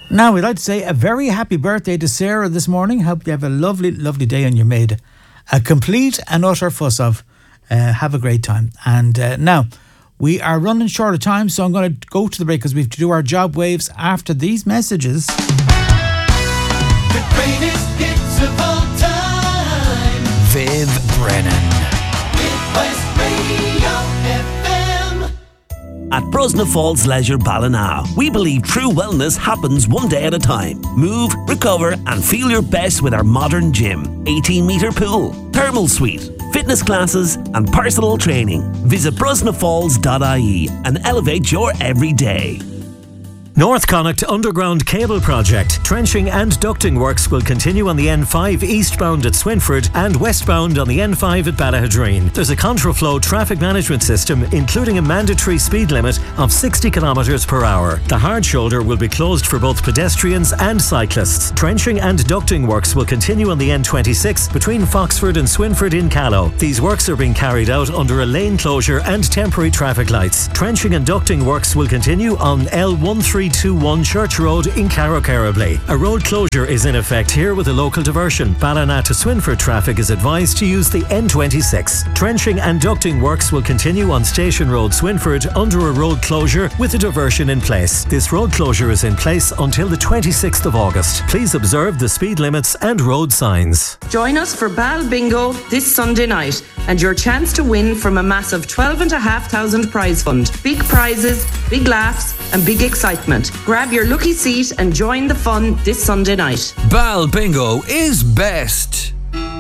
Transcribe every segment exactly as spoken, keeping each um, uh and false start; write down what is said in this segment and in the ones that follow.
Now, we'd like to say a very happy birthday to Sarah this morning. Hope you have a lovely, lovely day and you're made a complete and utter fuss of. Uh, have a great time. And uh, now, we are running short of time, so I'm going to go to the break because we have to do our job waves after these messages. The greatest hits of all time. Viv Brennan. With West Radio F M. At Brosna Falls Leisure Ballina, we believe true wellness happens one day at a time. Move, recover and feel your best with our modern gym, eighteen metre pool, thermal suite, fitness classes and personal training. Visit brosna falls dot I E and elevate your everyday. North Connacht Underground Cable Project. Trenching and ducting works will continue on the N five eastbound at Swinford and westbound on the N five at Ballahadreen. There's a contraflow traffic management system, including a mandatory speed limit of sixty kilometres per hour. The hard shoulder will be closed for both pedestrians and cyclists. Trenching and ducting works will continue on the N twenty-six between Foxford and Swinford in Callow. These works are being carried out under a lane closure and temporary traffic lights. Trenching and ducting works will continue on L one three two one Church Road in Carrow-Carrowbley. A road closure is in effect here with a local diversion. Ballina to Swinford traffic is advised to use the N twenty-six. Trenching and ducting works will continue on Station Road, Swinford, under a road closure with a diversion in place. This road closure is in place until the twenty-sixth of August. Please observe the speed limits and road signs. Join us for Bal Bingo this Sunday night and your chance to win from a massive twelve and a half thousand prize fund. Big prizes, big laughs and big excitement. Grab your lucky seat and join the fun this Sunday night. Bal Bingo is best.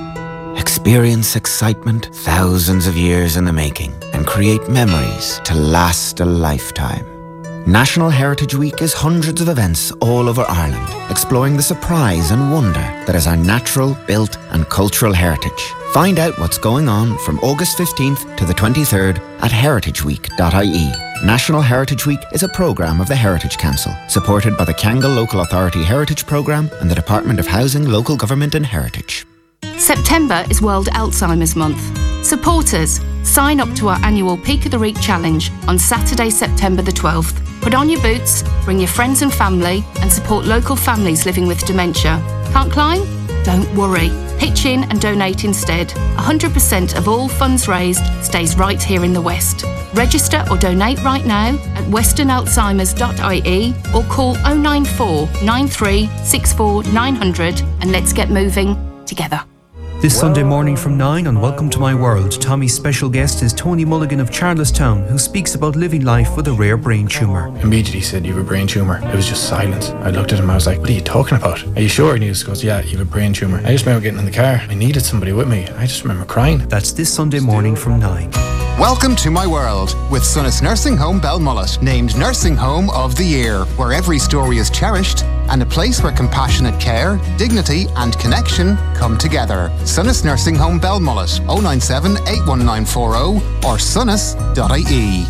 Experience excitement thousands of years in the making and create memories to last a lifetime. National Heritage Week is hundreds of events all over Ireland, exploring the surprise and wonder that is our natural, built and cultural heritage. Find out what's going on from August fifteenth to the twenty-third at heritage week dot I E. National Heritage Week is a programme of the Heritage Council, supported by the Kangal Local Authority Heritage Programme and the Department of Housing, Local Government and Heritage. September is World Alzheimer's Month. Support us. Sign up to our annual Peak of the Week challenge on Saturday, September the twelfth. Put on your boots, bring your friends and family and support local families living with dementia. Can't climb? Don't worry. Pitch in and donate instead. one hundred percent of all funds raised stays right here in the West. Register or donate right now at western alzheimers dot I E or call oh nine four, nine three six four, nine hundred and let's get moving together. This Sunday morning from nine on Welcome to My World, Tommy's special guest is Tony Mulligan of Charlestown, who speaks about living life with a rare brain tumour. Immediately he said, "You have a brain tumour." It was just silence. I looked at him, I was like, "What are you talking about? Are you sure?" And he just goes, "Yeah, you have a brain tumour." I just remember getting in the car. I needed somebody with me. I just remember crying. That's this Sunday morning from nine. Welcome to My World with Sunnis Nursing Home Belmullet, named Nursing Home of the Year, where every story is cherished and a place where compassionate care, dignity and connection come together. Sunnis Nursing Home Belmullet, oh nine seven, eight one nine four oh or sunnis dot I E.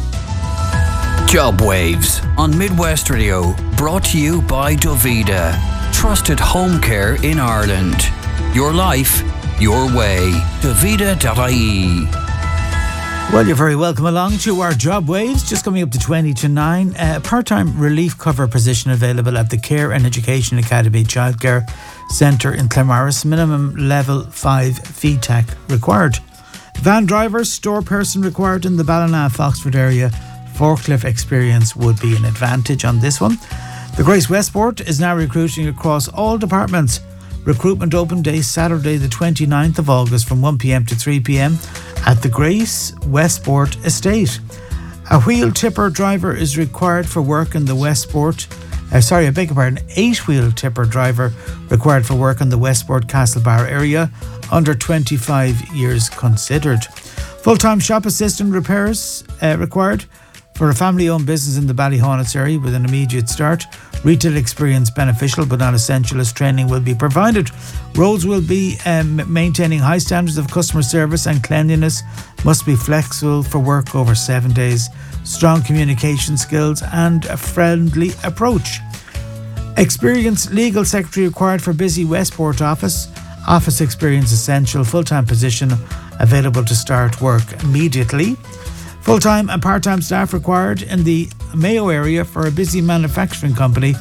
Job Waves on Midwest Radio, brought to you by Dovida, trusted home care in Ireland. Your life, your way. Dovida dot I E. Well, you're very welcome along to our job waves, just coming up to twenty to nine. A uh, part-time relief cover position available at the Care and Education Academy Childcare Centre in Claremorris. Minimum level five F E T A C required. Van driver, store person required in the Ballina Foxford area. Forklift experience would be an advantage on this one. The Grace Westport is now recruiting across all departments. Recruitment open day Saturday the twenty-ninth of August from one p.m. to three p.m. at the Grace Westport Estate. A wheel tipper driver is required for work in the Westport. Uh, sorry, I beg your pardon. Eight wheel tipper driver required for work in the Westport Castlebar area. Under twenty-five years considered. Full-time shop assistant repairs uh, required for a family-owned business in the Ballyhonets area with an immediate start. Retail experience beneficial but not essential, as training will be provided. Roles will be um, maintaining high standards of customer service and cleanliness, must be flexible for work over seven days, strong communication skills and a friendly approach. Experienced legal secretary required for busy Westport office. Office experience essential, full-time position available to start work immediately. Full-time and part-time staff required in the Mayo area for a busy manufacturing company.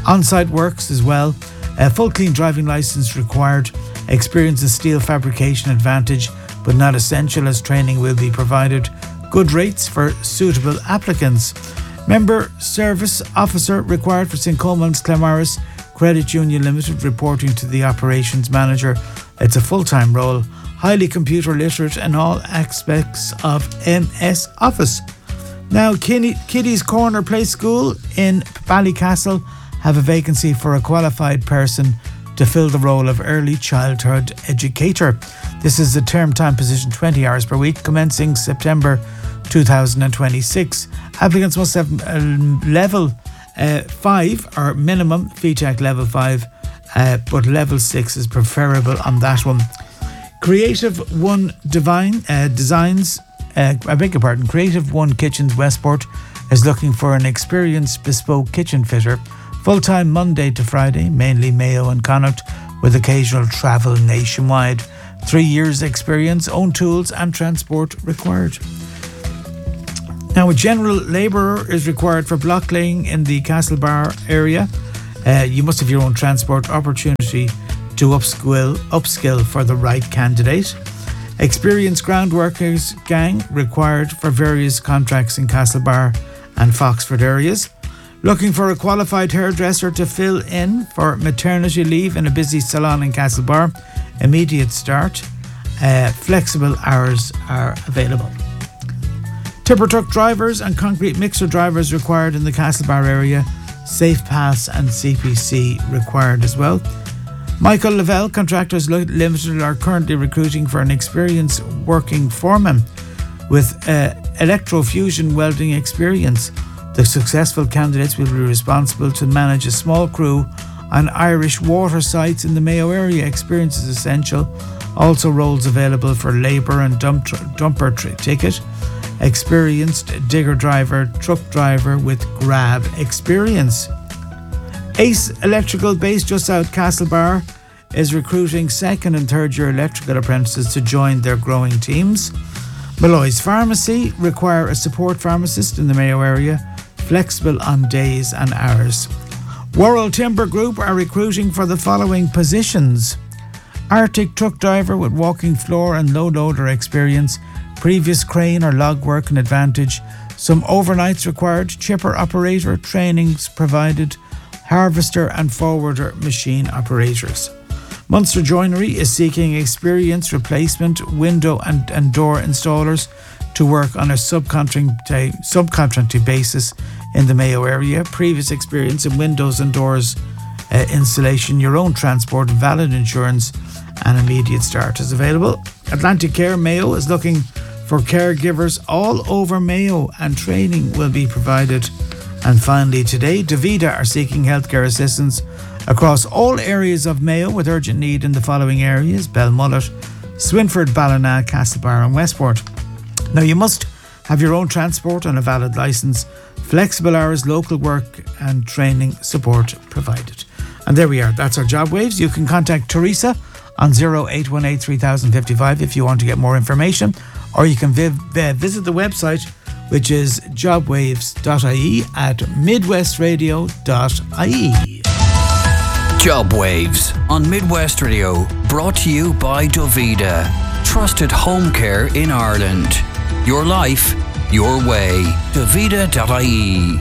On-site works as well. A full clean driving licence required. Experience in steel fabrication advantage, but not essential, as training will be provided. Good rates for suitable applicants. Member service officer required for Saint Coleman's Claremorris Credit Union Limited, reporting to the operations manager. It's a full-time role. Highly computer literate in all aspects of M S Office. Now, Kiddy's Corner Play School in Ballycastle have a vacancy for a qualified person to fill the role of early childhood educator. This is a term time position, twenty hours per week, commencing September two thousand twenty-six. Applicants must have a level uh, five or minimum V TEC level five, uh, but level six is preferable on that one. Creative One Divine uh, Designs, uh, I beg your pardon, Creative One Kitchens Westport is looking for an experienced bespoke kitchen fitter. Full-time Monday to Friday, mainly Mayo and Connacht, with occasional travel nationwide. Three years experience, own tools and transport required. Now, a general labourer is required for block laying in the Castlebar area. Uh, you must have your own transport. Opportunity to upskill, upskill for the right candidate. Experienced ground workers gang required for various contracts in Castlebar and Foxford areas. Looking for a qualified hairdresser to fill in for maternity leave in a busy salon in Castlebar. Immediate start. Uh, flexible hours are available. Tipper truck drivers and concrete mixer drivers required in the Castlebar area. Safe Pass and C P C required as well. Michael Lavelle Contractors Limited are currently recruiting for an experienced working foreman with uh, electrofusion welding experience. The successful candidates will be responsible to manage a small crew on Irish water sites in the Mayo area. Experience is essential. Also roles available for labour and dump tr- dumper tr- ticket. Experienced digger driver, truck driver with grab experience. Ace Electrical, based just out Castlebar, is recruiting second and third year electrical apprentices to join their growing teams. Malloy's Pharmacy require a support pharmacist in the Mayo area, flexible on days and hours. Worrell Timber Group are recruiting for the following positions: Arctic truck driver with walking floor and low loader experience, previous crane or log work an advantage, some overnights required, chipper operator, trainings provided, harvester and forwarder machine operators. Munster Joinery is seeking experienced replacement window and, and door installers to work on a subcontracting, subcontracting basis in the Mayo area. Previous experience in windows and doors uh, installation, your own transport, valid insurance and immediate start is available. Atlantic Care Mayo is looking for caregivers all over Mayo and training will be provided. And finally today, Davida are seeking healthcare assistance across all areas of Mayo with urgent need in the following areas: Belmullet, Swinford, Ballina, Castlebar and Westport. Now, you must have your own transport and a valid licence. Flexible hours, local work and training support provided. And there we are. That's our job waves. You can contact Teresa on oh eight one eight, three thousand fifty-five if you want to get more information, or you can vi- vi- visit the website, which is jobwaves dot I E at midwest radio dot I E. Job Waves on Midwest Radio, brought to you by Dovida, trusted home care in Ireland. Your life, your way. Dovida dot I E.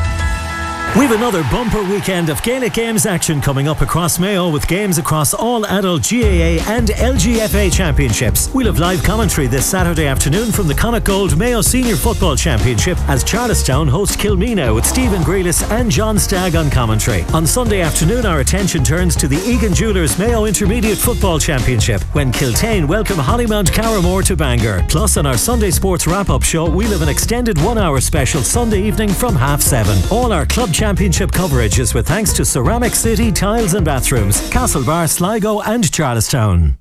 We've another bumper weekend of Gaelic Games action coming up across Mayo, with games across all adult G A A and L G F A championships. We'll have live commentary this Saturday afternoon from the Connacht Gold Mayo Senior Football Championship as Charlestown host Kilmina, with Stephen Grealis and John Stagg on commentary. On Sunday afternoon, our attention turns to the Egan Jewellers Mayo Intermediate Football Championship when Kiltane welcome Hollymount Carramore to Bangor. Plus, on our Sunday Sports Wrap-Up show, we'll have an extended one-hour special Sunday evening from half seven. All our club championship coverage is with thanks to Ceramic City Tiles and Bathrooms, Castlebar, Sligo and Charlestown.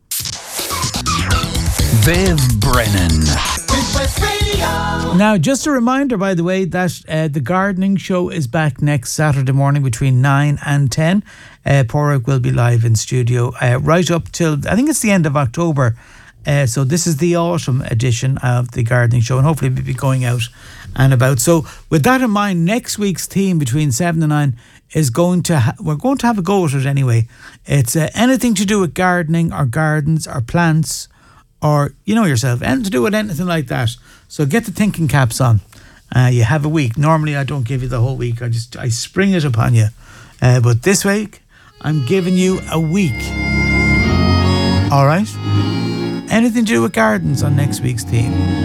Viv Brennan. Midwest Radio. Now, just a reminder, by the way, that uh, the gardening show is back next Saturday morning between nine and ten. Uh, Porrick will be live in studio uh, right up till, I think it's the end of October. Uh, so this is the autumn edition of the gardening show, and hopefully we'll be going out and about. So with that in mind, next week's theme between seven and nine is going to, ha- we're going to have a go at it anyway. It's uh, anything to do with gardening or gardens or plants or, you know yourself, anything to do with anything like that. So get the thinking caps on. Uh, you have a week. Normally I don't give you the whole week. I just, I spring it upon you. Uh, but this week, I'm giving you a week. All right? Anything to do with gardens on next week's theme.